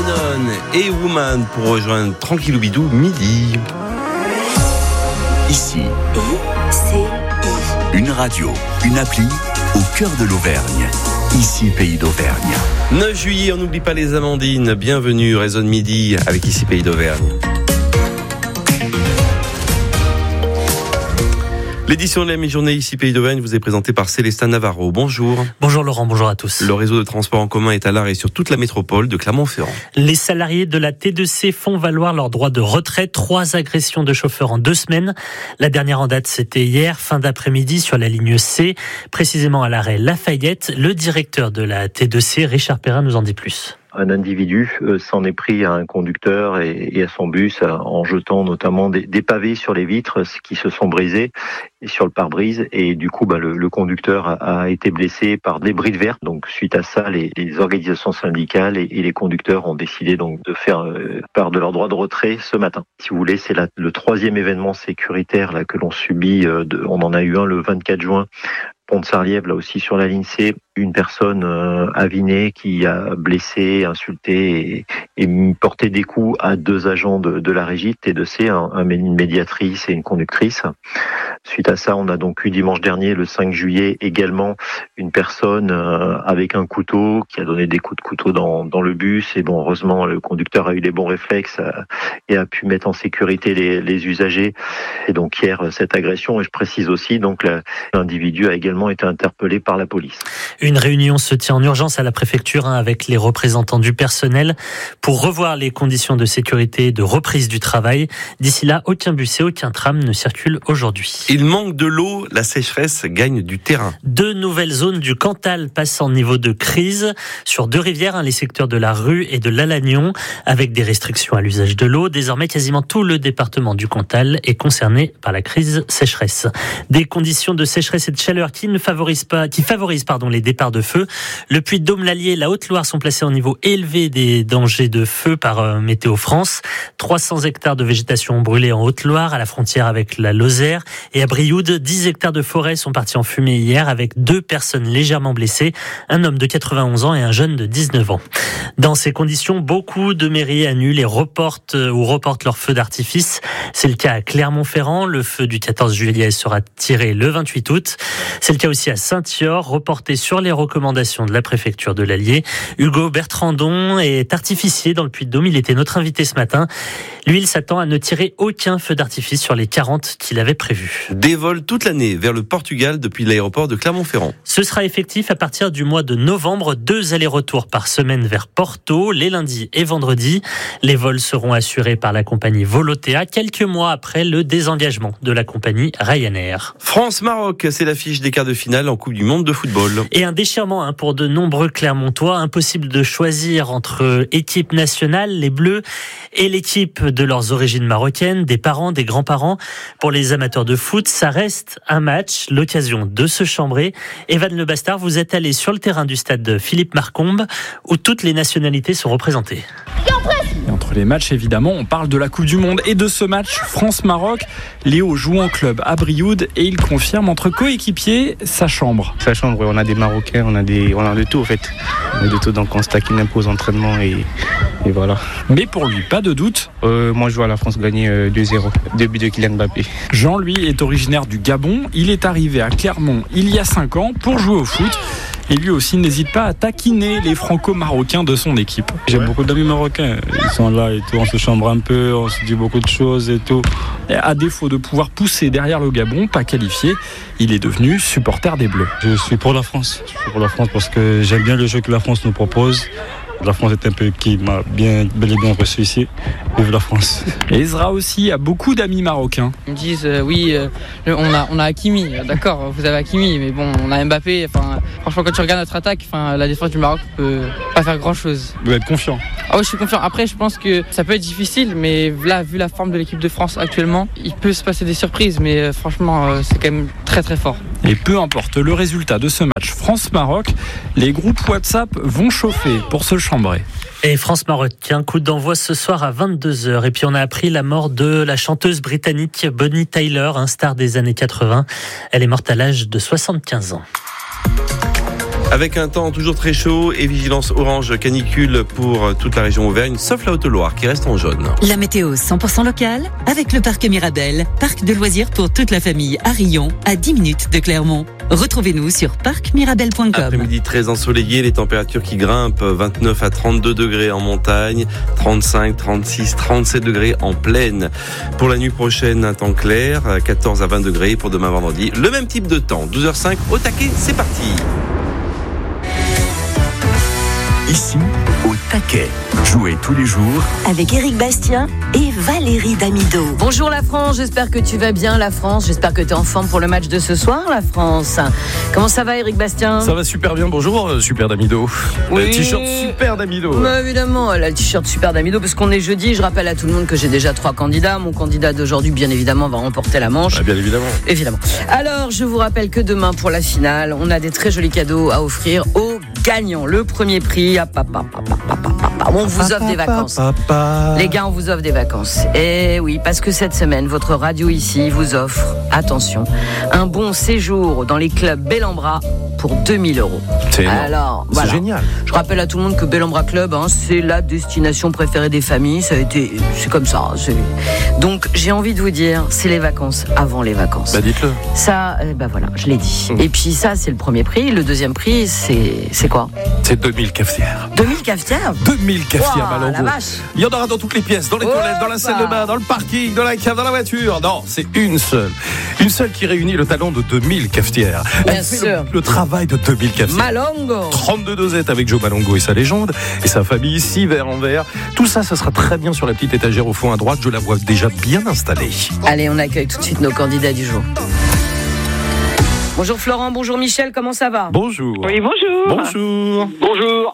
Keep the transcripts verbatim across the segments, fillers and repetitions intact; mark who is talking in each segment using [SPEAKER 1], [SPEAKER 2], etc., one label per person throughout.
[SPEAKER 1] Lennon et Woman pour rejoindre Tranquillou Bidou midi.
[SPEAKER 2] Ici,
[SPEAKER 3] I C I.
[SPEAKER 2] une radio, une appli au cœur de l'Auvergne. Ici, Pays d'Auvergne.
[SPEAKER 1] neuf juillet, on n'oublie pas les Amandines. Bienvenue, Raison de Midi avec Ici, Pays d'Auvergne. L'édition de la mi-journée Ici Pays d'Auvergne vous est présentée par Célestin Navarro. Bonjour.
[SPEAKER 4] Bonjour Laurent, bonjour à tous.
[SPEAKER 1] Le réseau de transport en commun est à l'arrêt sur toute la métropole de Clermont-Ferrand.
[SPEAKER 4] Les salariés de la T deux C font valoir leur droit de retrait. Trois agressions de chauffeurs en deux semaines. La dernière en date, c'était hier, fin d'après-midi, sur la ligne C, précisément à l'arrêt Lafayette. Le directeur de la T deux C, Richard Perrin, nous en dit plus.
[SPEAKER 5] Un individu euh, s'en est pris à un conducteur et, et à son bus euh, en jetant notamment des, des pavés sur les vitres qui se sont brisées et sur le pare-brise. Et du coup, bah, le, le conducteur a, a été blessé par des brides vertes. Donc, suite à ça, les, les organisations syndicales et, et les conducteurs ont décidé donc de faire euh, part de leur droit de retrait ce matin. Si vous voulez, c'est la, le troisième événement sécuritaire là que l'on subit. Euh, de, on en a eu un le vingt-quatre juin. Pont de Sarliève, là aussi sur la ligne C, une personne euh, avinée qui a blessé, insulté et, et porté des coups à deux agents de, de la régie T deux C, un, un, une médiatrice et une conductrice. Suite à ça, on a donc eu dimanche dernier, le cinq juillet, également une personne euh, avec un couteau qui a donné des coups de couteau dans, dans le bus. Et bon, heureusement, le conducteur a eu les bons réflexes euh, et a pu mettre en sécurité les, les usagers. Et donc hier, cette agression, et je précise aussi, donc l'individu a également été interpellé par la police.
[SPEAKER 4] Une réunion se tient en urgence à la préfecture hein, avec les représentants du personnel pour revoir les conditions de sécurité et de reprise du travail. D'ici là, aucun bus et aucun tram ne circulent aujourd'hui.
[SPEAKER 1] Il manque de l'eau, la sécheresse gagne du terrain.
[SPEAKER 4] Deux nouvelles zones du Cantal passent en niveau de crise sur deux rivières, hein, les secteurs de la Rue et de l'Alagnon, avec des restrictions à l'usage de l'eau. Désormais, quasiment tout le département du Cantal est concerné par la crise sécheresse. Des conditions de sécheresse et de chaleur qui ne favorisent pas, qui favorisent pardon les départs de feu. Le Puy-de-Dôme, l'Allier et la Haute-Loire sont placés en niveau élevé des dangers de feu par euh, Météo France. trois cents hectares de végétation ont brûlé en Haute-Loire, à la frontière avec la Lozère. Et à Brioude, dix hectares de forêt sont partis en fumée hier avec deux personnes légèrement blessées, un homme de quatre-vingt-onze ans et un jeune de dix-neuf ans. Dans ces conditions, beaucoup de mairies annulent et reportent ou reportent leurs feux d'artifice. C'est le cas à Clermont-Ferrand. Le feu du quatorze juillet sera tiré le vingt-huit août. C'est le cas aussi à Saint-Thior, reporté sur les recommandations de la préfecture de l'Allier. Hugo Bertrandon est artificier dans le Puy-de-Dôme. Il était notre invité ce matin. Lui, il s'attend à ne tirer aucun feu d'artifice sur les quarante qu'il avait prévus.
[SPEAKER 1] Des vols toute l'année vers le Portugal depuis l'aéroport de Clermont-Ferrand.
[SPEAKER 4] Ce sera effectif à partir du mois de novembre. Deux allers-retours par semaine vers Porto, les lundis et vendredis. Les vols seront assurés par la compagnie Volotea, quelques mois après le désengagement de la compagnie Ryanair.
[SPEAKER 1] France-Maroc, c'est l'affiche des quarts de finale en Coupe du Monde de football.
[SPEAKER 4] Et un déchirement hein, pour de nombreux Clermontois. Impossible de choisir entre équipe nationale, les Bleus, et l'équipe de leurs origines marocaines, des parents, des grands-parents. Pour les amateurs de foot, ça reste un match, l'occasion de se chambrer. Evan Le Bastard, vous êtes allé sur le terrain du stade Philippe Marcombe, où toutes les nationalités sont représentées.
[SPEAKER 6] Et entre les matchs, évidemment, on parle de la Coupe du Monde et de ce match France-Maroc. Léo joue en club à Brioude et il confirme entre coéquipiers sa chambre.
[SPEAKER 7] Sa chambre, on a des Marocains, on a, des, on a de tout en fait. On a de tout, donc on se taquine un peu aux entraînements et, et voilà.
[SPEAKER 6] Mais pour lui, pas de doute.
[SPEAKER 7] Euh, moi, je vois la France gagner euh, deux zéro. Deux buts de Kylian Mbappé.
[SPEAKER 6] Jean, lui, est originaire du Gabon. Il est arrivé à Clermont il y a cinq ans pour jouer au foot. Et lui aussi n'hésite pas à taquiner les franco-marocains de son équipe.
[SPEAKER 8] J'ai beaucoup d'amis marocains, ils sont là et tout, on se chambre un peu, on se dit beaucoup de choses et tout.
[SPEAKER 6] Et à défaut de pouvoir pousser derrière le Gabon, pas qualifié, il est devenu supporter des Bleus.
[SPEAKER 8] Je suis pour la France, je suis pour la France parce que j'aime bien le jeu que la France nous propose. La France est un pays qui m'a bien, bel et bien reçu ici. Vive la France.
[SPEAKER 6] Et Ezra aussi a beaucoup d'amis marocains.
[SPEAKER 9] Ils me disent euh, oui, euh, on a on a Hakimi, d'accord, vous avez Hakimi, mais bon, on a Mbappé. Enfin, franchement, quand tu regardes notre attaque, enfin, la défense du Maroc peut pas faire grand chose.
[SPEAKER 8] Vous êtes confiant?
[SPEAKER 9] Ah oui, je suis confiant. Après, je pense que ça peut être difficile, mais là, vu la forme de l'équipe de France actuellement, il peut se passer des surprises, mais euh, franchement, euh, c'est quand même très très fort.
[SPEAKER 6] Et peu importe le résultat de ce match France-Maroc, les groupes WhatsApp vont chauffer pour se chambrer.
[SPEAKER 4] Et France-Maroc, un coup d'envoi ce soir à vingt-deux heures. Et puis on a appris la mort de la chanteuse britannique Bonnie Tyler, un star des années quatre-vingts. Elle est morte à l'âge de soixante-quinze ans.
[SPEAKER 1] Avec un temps toujours très chaud et vigilance orange canicule pour toute la région Auvergne, sauf la Haute-Loire qui reste en jaune.
[SPEAKER 10] La météo cent pour cent locale avec le parc Mirabel, parc de loisirs pour toute la famille à Rion, à dix minutes de Clermont. Retrouvez-nous sur parc mirabel point com.
[SPEAKER 1] Après-midi très ensoleillé, les températures qui grimpent, vingt-neuf à trente-deux degrés en montagne, trente-cinq, trente-six, trente-sept degrés en plaine. Pour la nuit prochaine, un temps clair, quatorze à vingt degrés pour demain vendredi. Le même type de temps, douze heures cinq au taquet, c'est parti.
[SPEAKER 2] Ici, au taquet. Jouez tous les jours
[SPEAKER 3] avec Éric Bastien et Valérie Damido.
[SPEAKER 11] Bonjour la France, j'espère que tu vas bien la France. J'espère que tu es en forme pour le match de ce soir la France. Comment ça va Éric Bastien ?
[SPEAKER 12] Ça va super bien, bonjour Super Damido.
[SPEAKER 11] Oui.
[SPEAKER 12] Le t-shirt Super Damido.
[SPEAKER 11] Mais évidemment, le t-shirt Super Damido parce qu'on est jeudi. Je rappelle à tout le monde que j'ai déjà trois candidats. Mon candidat d'aujourd'hui bien évidemment va remporter la manche.
[SPEAKER 12] Ah, bien évidemment.
[SPEAKER 11] Évidemment. Alors je vous rappelle que demain pour la finale, on a des très jolis cadeaux à offrir aux gagnants. Le premier prix, hop, hop, hop, hop, hop, hop, hop. On vous offre des vacances. Les gars, on vous offre des vacances. Et oui, parce que cette semaine, votre radio ici vous offre, attention, un bon séjour dans les clubs Bellambra pour deux mille euros.
[SPEAKER 12] C'est énorme.
[SPEAKER 11] Alors,
[SPEAKER 12] c'est
[SPEAKER 11] voilà.
[SPEAKER 12] génial.
[SPEAKER 11] Je rappelle à tout le monde que Bellambra Club, hein, c'est la destination préférée des familles. Ça a été, c'est comme ça. C'est... Donc, j'ai envie de vous dire, c'est les vacances avant les vacances.
[SPEAKER 12] Bah dites-le.
[SPEAKER 11] Ça, euh, bah voilà, je l'ai dit.
[SPEAKER 12] Mmh.
[SPEAKER 11] Et puis ça, c'est le premier prix. Le deuxième prix, c'est, c'est quoi ?
[SPEAKER 12] C'est deux mille cafetières.
[SPEAKER 11] deux mille cafetières ?
[SPEAKER 12] deux mille cafetières,
[SPEAKER 11] wow,
[SPEAKER 12] Malongo.
[SPEAKER 11] La vache.
[SPEAKER 12] Il y en aura dans toutes les pièces, dans les
[SPEAKER 11] oh
[SPEAKER 12] toilettes, dans la salle de bain, dans le parking, dans la cave, dans la voiture. Non, c'est une seule. Une seule qui réunit le talent de deux mille cafetières.
[SPEAKER 11] Bien
[SPEAKER 12] Elle fait
[SPEAKER 11] sûr.
[SPEAKER 12] le, le travail de deux mille cafetières.
[SPEAKER 11] Malongo.
[SPEAKER 12] trente-deux dosettes avec Joe Malongo et sa légende et sa famille, six verres en verre. Tout ça, ça sera très bien sur la petite étagère au fond à droite. Je la vois déjà bien installée.
[SPEAKER 11] Allez, on accueille tout de suite nos candidats du jour. Bonjour Florent, bonjour Michel, comment ça va ?
[SPEAKER 12] Bonjour.
[SPEAKER 13] Oui, bonjour.
[SPEAKER 12] Bonjour.
[SPEAKER 13] Bonjour.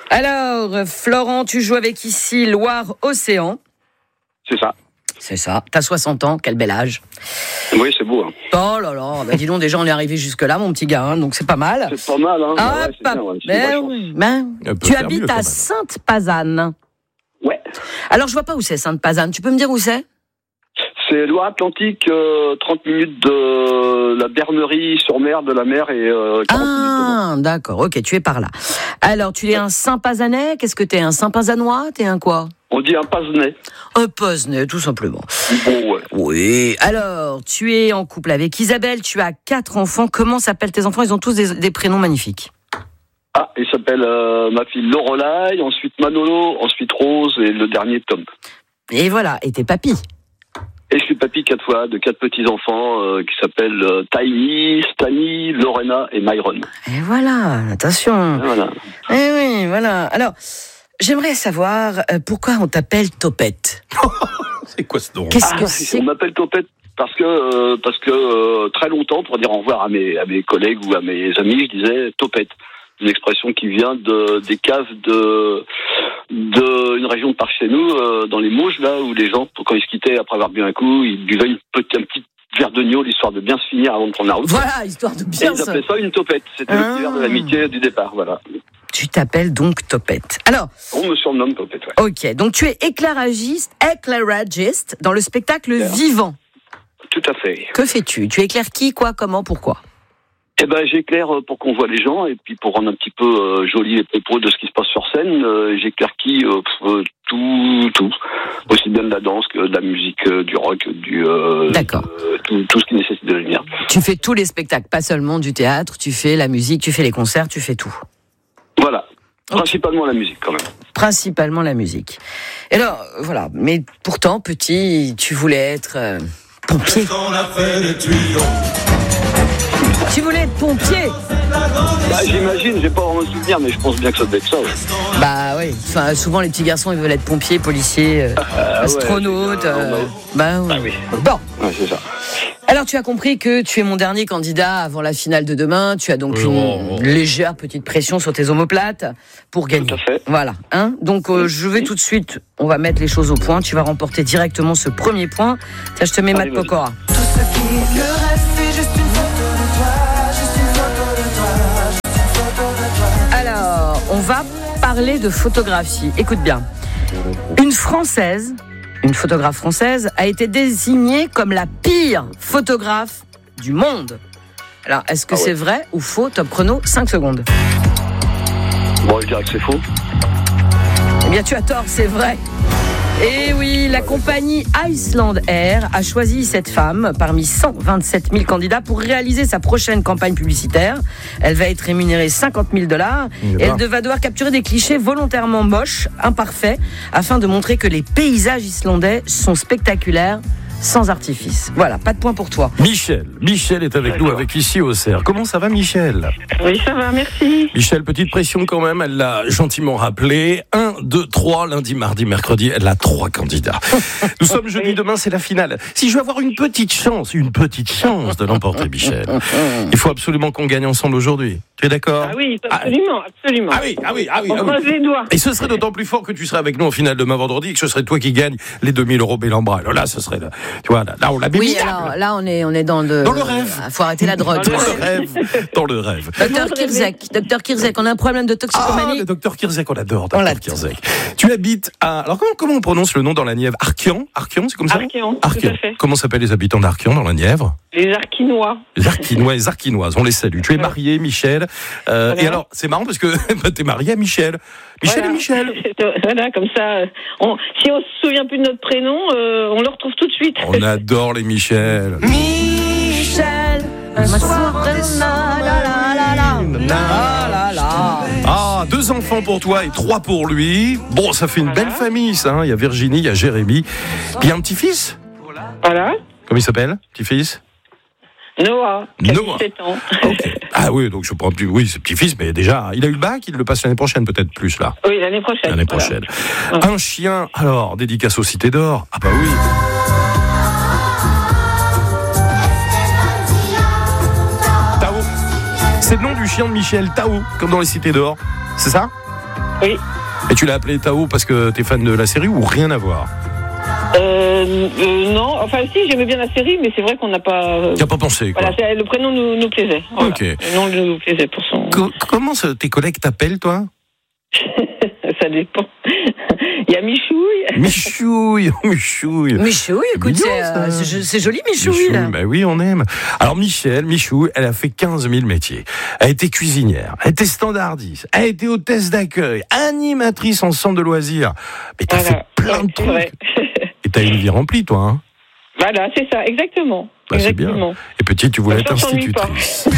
[SPEAKER 11] Alors, Florent, tu joues avec ici Loire-Océan.
[SPEAKER 13] C'est ça.
[SPEAKER 11] C'est ça. T'as soixante ans, quel bel âge.
[SPEAKER 13] Oui, c'est beau. Hein.
[SPEAKER 11] Oh là là, bah dis donc, déjà on est arrivé jusque-là, mon petit gars, hein, donc c'est pas mal.
[SPEAKER 13] C'est pas mal, hein.
[SPEAKER 11] Ah,
[SPEAKER 13] ouais, c'est
[SPEAKER 11] pas...
[SPEAKER 13] bien, ouais.
[SPEAKER 11] Ben, oui. ben, tu habites à Sainte-Pazanne.
[SPEAKER 13] Ouais.
[SPEAKER 11] Alors, je vois pas où c'est Sainte-Pazanne. Tu peux me dire où c'est ?
[SPEAKER 13] C'est Loire-Atlantique, euh, trente minutes de la bernerie sur mer, de la mer et euh, quarante
[SPEAKER 11] Ah,
[SPEAKER 13] minutes de
[SPEAKER 11] d'accord, ok, tu es par là. Alors, tu es un Saint-Pazanais ? Qu'est-ce que t'es, un Saint-Pazanois ? T'es un quoi ?
[SPEAKER 13] On dit un Pazenais.
[SPEAKER 11] Un Pazenais, tout simplement.
[SPEAKER 13] Bon, ouais.
[SPEAKER 11] Oui. Alors, tu es en couple avec Isabelle, tu as quatre enfants. Comment s'appellent tes enfants ? Ils ont tous des, des prénoms magnifiques.
[SPEAKER 13] Ah, il s'appelle euh, ma fille Lorelai, ensuite Manolo, ensuite Rose et le dernier Tom.
[SPEAKER 11] Et voilà, et t'es papy.
[SPEAKER 13] Et je suis papy quatre fois de quatre petits-enfants euh, qui s'appellent euh, Tiny, Stani, Lorena et Myron.
[SPEAKER 11] Et voilà, attention.
[SPEAKER 13] Et voilà.
[SPEAKER 11] Eh oui, voilà. Alors, j'aimerais savoir euh, pourquoi on t'appelle Topette.
[SPEAKER 12] C'est quoi ce nom ?
[SPEAKER 11] Qu'est-ce
[SPEAKER 13] ah,
[SPEAKER 11] que c'est ?
[SPEAKER 13] On m'appelle Topette parce que euh, parce que euh, très longtemps, pour dire au revoir à mes à mes collègues ou à mes amis, je disais Topette. Une expression qui vient de des caves de de une région de par chez nous, euh, dans les Mauges, là où les gens, quand ils se quittaient après avoir bu un coup, ils buvaient une petite, un petit verre de gnôle histoire de bien se finir avant de prendre la route.
[SPEAKER 11] Voilà, histoire de bien.
[SPEAKER 13] Et ils appelaient ça une topette. C'était ah. le petit verre de l'amitié du départ, voilà.
[SPEAKER 11] Tu t'appelles donc Topette. Alors,
[SPEAKER 13] on me surnomme Topette, ouais.
[SPEAKER 11] Ok, donc tu es éclairagiste, éclairagiste dans le spectacle yeah. Vivant.
[SPEAKER 13] Tout à fait.
[SPEAKER 11] Que fais-tu ? Tu éclaires qui, quoi, comment, pourquoi ?
[SPEAKER 13] Eh ben, j'éclaire pour qu'on voit les gens et puis pour rendre un petit peu euh, joli les propos de ce qui se passe sur scène. Euh, j'éclaire qui euh, euh, tout, tout, aussi bien de la danse que de la musique, euh, du rock, du euh,
[SPEAKER 11] D'accord.
[SPEAKER 13] Euh, tout, tout ce qui nécessite de la lumière.
[SPEAKER 11] Tu fais tous les spectacles, pas seulement du théâtre. Tu fais la musique, tu fais les concerts, tu fais tout.
[SPEAKER 13] Voilà. Okay. Principalement la musique, quand même.
[SPEAKER 11] Principalement la musique. Et alors, voilà. Mais pourtant, petit, tu voulais être euh, pompier. Tu voulais être pompier ?
[SPEAKER 13] Bah, j'imagine, j'ai pas vraiment le souvenir, mais je pense bien que ça devait être ça. Ouais.
[SPEAKER 11] Bah oui, enfin, souvent les petits garçons ils veulent être pompiers, policiers, euh, ah, astronautes.
[SPEAKER 13] Ouais,
[SPEAKER 11] euh, bah oui.
[SPEAKER 13] Ah, oui.
[SPEAKER 11] Bon.
[SPEAKER 13] Ouais, c'est ça.
[SPEAKER 11] Alors tu as compris que tu es mon dernier candidat avant la finale de demain. Tu as donc une oh. légère petite pression sur tes omoplates pour gagner.
[SPEAKER 13] Tout à fait.
[SPEAKER 11] Voilà. Hein donc euh, je vais tout de suite, on va mettre les choses au point. Tu vas remporter directement ce premier point. Tiens, je te mets Matt Pokora.
[SPEAKER 14] Tout ce qui le reste, c'est juste une photo de toi, juste une photo de toi, juste une photo de toi.
[SPEAKER 11] Alors, on va parler de photographie. Écoute bien. Une Française, une photographe française, a été désignée comme la pire photographe du monde. Alors, est-ce que ah ouais. c'est vrai ou faux ? Top chrono, cinq secondes.
[SPEAKER 13] Bon, je dirais que c'est faux.
[SPEAKER 11] Eh bien, tu as tort, c'est vrai. Et oui, la compagnie Iceland Air a choisi cette femme parmi cent vingt-sept mille candidats pour réaliser sa prochaine campagne publicitaire. Elle va être rémunérée cinquante mille dollars et elle va devoir capturer des clichés volontairement moches, imparfaits, afin de montrer que les paysages islandais sont spectaculaires, sans artifice. Voilà, pas de point pour toi.
[SPEAKER 12] Michel, Michel est avec nous, avec ici au C E R. Comment ça va, Michel ?
[SPEAKER 15] Oui, ça va, merci.
[SPEAKER 12] Michel, petite pression quand même, elle l'a gentiment rappelé. un, deux, trois, lundi, mardi, mercredi, elle a trois candidats. Nous sommes jeudi, demain c'est la finale. Si je veux avoir une petite chance, une petite chance de l'emporter, Michel, il faut absolument qu'on gagne ensemble aujourd'hui. Tu es d'accord ?
[SPEAKER 15] Ah oui, absolument, absolument.
[SPEAKER 12] Ah oui, ah oui, ah oui.
[SPEAKER 15] On croise les doigts.
[SPEAKER 12] Et ce serait d'autant plus fort que tu serais avec nous en finale demain vendredi et que ce serait toi qui gagne les deux mille euros Bellambra. Alors là, ce serait... Là. Tu vois, là, là on l'a bien.
[SPEAKER 11] Oui, alors là, on est, on est dans le...
[SPEAKER 12] Dans le rêve.
[SPEAKER 11] Il faut arrêter la drogue.
[SPEAKER 12] Dans le rêve. Dans le rêve.
[SPEAKER 11] Docteur Kirzek, Docteur Kirzek, on a un problème de toxicomanie.
[SPEAKER 12] Ah, le Docteur Kirzek, on adore, Docteur Kirzek. Tu habites à... Alors, comment, comment on prononce le nom dans la Nièvre ? Arkian ? Arkian, c'est comme ça ?
[SPEAKER 15] Arkian, tout à fait.
[SPEAKER 12] Comment s'appellent les habitants d'Arkian dans la Nièvre ?
[SPEAKER 15] Les Arkinois.
[SPEAKER 12] Les Arkinois et les Arkinoises, on les salue. Tu es marié, Michel. Euh, et alors, c'est marrant parce que bah, tu es marié à Michel. Michel
[SPEAKER 15] voilà.
[SPEAKER 12] et Michel.
[SPEAKER 15] Voilà, comme ça, on, si on se souvient plus de notre prénom, euh, on le retrouve tout de suite.
[SPEAKER 12] On adore les Michel.
[SPEAKER 11] Michel, un soir de la la la la.
[SPEAKER 12] Ah, deux enfants pour toi et trois pour lui. Bon, ça fait une voilà. belle famille, ça. Hein. Il y a Virginie, il y a Jérémy. Puis il y a un petit-fils.
[SPEAKER 15] Voilà.
[SPEAKER 12] Comment il s'appelle, petit-fils ?
[SPEAKER 15] Noah, qui a dix-sept ans.
[SPEAKER 12] Okay. Ah oui, donc je prends plus. Oui, c'est petit-fils, mais déjà, il a eu le bac, il le passe l'année prochaine, peut-être plus là.
[SPEAKER 15] Oui, l'année prochaine.
[SPEAKER 12] L'année prochaine. Voilà. Un chien, alors, dédicace aux Cités d'Or. Ah bah oui. Tao. C'est le nom du chien de Michel, Tao, comme dans les Cités d'Or. C'est ça ?
[SPEAKER 15] Oui.
[SPEAKER 12] Et tu l'as appelé Tao parce que t'es fan de la série ou rien à voir ?
[SPEAKER 15] Euh, euh, non, enfin si, j'aimais bien la série, mais c'est vrai qu'on n'a pas... Euh,
[SPEAKER 12] tu n'as pas pensé, quoi.
[SPEAKER 15] Voilà, le prénom nous, nous plaisait. Voilà.
[SPEAKER 12] Ok.
[SPEAKER 15] Le nom nous plaisait pour son...
[SPEAKER 12] Co- comment ça, tes collègues t'appellent, toi ?
[SPEAKER 15] Ça dépend. Il y a Michouille.
[SPEAKER 12] Michouille, Michouille.
[SPEAKER 11] Michouille, écoute, mignon, c'est, euh, c'est, c'est joli Michouille. Michouille,
[SPEAKER 12] bah oui, on aime. Alors Michel, Michouille, elle a fait quinze mille métiers. Elle a été cuisinière, elle a été standardiste, elle a été hôtesse d'accueil, animatrice en centre de loisirs. Mais t'as voilà. fait plein de trucs. Vrai. Et t'as une vie remplie, toi, hein ?
[SPEAKER 15] Voilà, c'est ça, exactement.
[SPEAKER 12] Bah, exactement. C'est bien. Et petite, tu voulais être institutrice.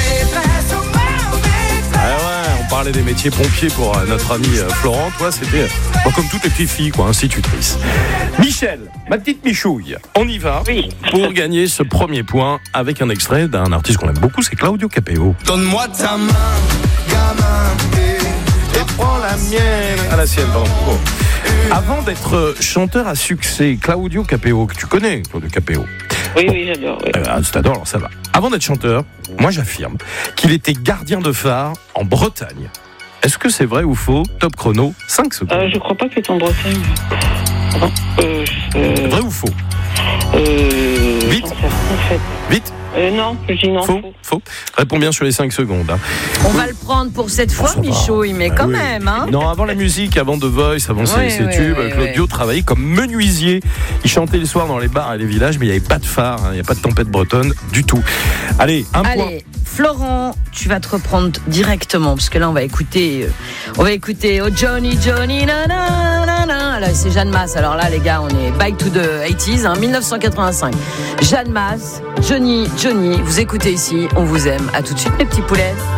[SPEAKER 12] Ah ouais, on parlait des métiers pompiers pour euh, notre amie euh, Florent. Toi, c'était euh, bon, comme toutes les petites filles, quoi, institutrice. Michel, ma petite Michouille, on y va
[SPEAKER 15] oui.
[SPEAKER 12] pour gagner ce premier point avec un extrait d'un artiste qu'on aime beaucoup, c'est Claudio Capeo.
[SPEAKER 14] Donne-moi ta main, gamin, et, et prends la mienne.
[SPEAKER 12] À la sienne, pardon. Bon. Avant d'être chanteur à succès, Claudio Capeo, que tu connais, Claudio Capeo.
[SPEAKER 15] Oui, oui, j'adore. Oui.
[SPEAKER 12] Euh, tu t'adores, alors ça va. Avant d'être chanteur, moi j'affirme qu'il était gardien de phare en Bretagne. Est-ce que c'est vrai ou faux ? Top chrono, cinq secondes.
[SPEAKER 15] Euh, je crois pas qu'il est en Bretagne. Euh,
[SPEAKER 12] euh... Vrai ou faux ?
[SPEAKER 15] euh...
[SPEAKER 12] Vite.
[SPEAKER 15] En fait.
[SPEAKER 12] Vite.
[SPEAKER 15] Euh, non, je dis non.
[SPEAKER 12] Faux, faux. Réponds bien sur les cinq secondes. Hein.
[SPEAKER 11] On va le prendre pour cette fois, oh, Michouille, mais quand oui. même. Hein.
[SPEAKER 12] Non, avant la musique, avant The Voice, avant ses, oui, ses oui, tubes, oui, Claudio oui. travaillait comme menuisier. Il chantait le soir dans les bars et les villages, mais il n'y avait pas de phare, hein, il n'y a pas de tempête bretonne du tout. Allez, un
[SPEAKER 11] Allez,
[SPEAKER 12] point.
[SPEAKER 11] Florent, tu vas te reprendre directement, parce que là, on va écouter, euh, on va écouter Oh Johnny, Johnny, na na na na. Là, c'est Jeanne Masse. Alors là, les gars, on est back to the eighties, hein, dix-neuf cent quatre-vingt-cinq. Jeanne Masse, Johnny, Johnny, vous écoutez ici, on vous aime. À tout de suite, mes petits poulets.